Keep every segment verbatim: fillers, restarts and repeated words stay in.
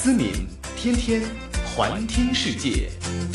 思敏，天天环听世界。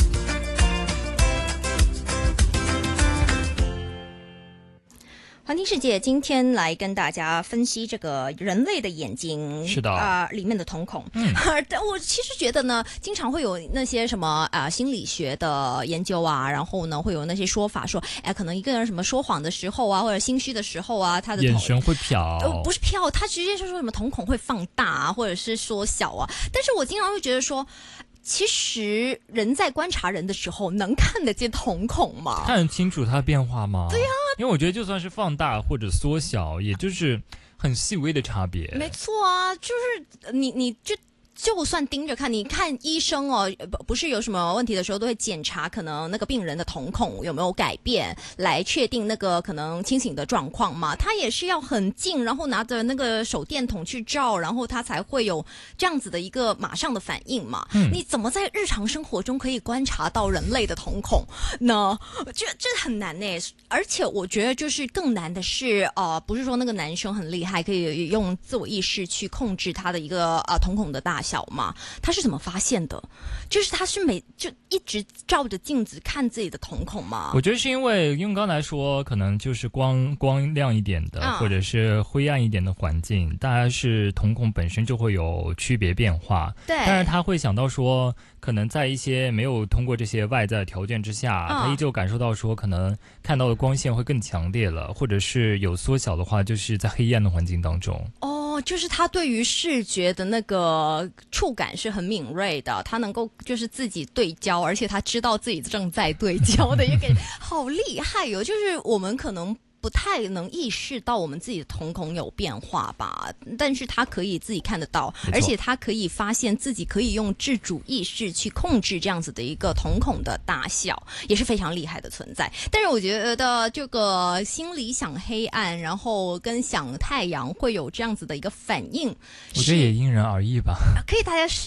环听世界，今天来跟大家分析这个人类的眼睛， 是的啊、呃，里面的瞳孔。 嗯， 但我其实觉得呢，经常会有那些什么啊、呃、心理学的研究啊，然后呢会有那些说法说，哎，可能一个人什么说谎的时候啊，或者心虚的时候啊，他的眼神会瞟， 呃，不是瞟，他直接是说什么瞳孔会放大啊，或者是缩小啊。但是我经常会觉得说，其实人在观察人的时候，能看得见瞳孔吗？ 看得清楚它的变化吗？ 对呀、 啊，因为我觉得就算是放大或者缩小，也就是很细微的差别。 没错啊，就是你你就。就算盯着看，你看医生哦，不不是有什么问题的时候，都会检查可能那个病人的瞳孔有没有改变，来确定那个可能清醒的状况嘛。他也是要很近，然后拿着那个手电筒去照，然后他才会有这样子的一个马上的反应嘛。嗯、你怎么在日常生活中可以观察到人类的瞳孔呢？这这很难呢。而且我觉得就是更难的是，呃，不是说那个男生很厉害，可以用自我意识去控制他的一个呃瞳孔的大小。小嘛，他是怎么发现的？就是他是每就一直照着镜子看自己的瞳孔吗？ 我觉得是因为，因为刚才说可能就是光光亮一点的，嗯、或者是灰暗一点的环境，当然是瞳孔本身就会有区别变化。 对， 但是他会想到说，可能在一些没有通过这些外在的条件之下，嗯、他依旧感受到说，可能看到的光线会更强烈了，或者是有缩小的话，就是在黑暗的环境当中。 哦，就是他对于视觉的那个触感是很敏锐的，他能够就是自己对焦，而且他知道自己正在对焦的一个好厉害哟、哦！就是我们可能不太能意识到我们自己的瞳孔有变化吧，但是他可以自己看得到，而且他可以发现自己可以用自主意识去控制这样子的一个瞳孔的大小，也是非常厉害的存在。但是我觉得这个心里想黑暗，然后跟想太阳会有这样子的一个反应， 我觉得也因人而异吧。 可以大家试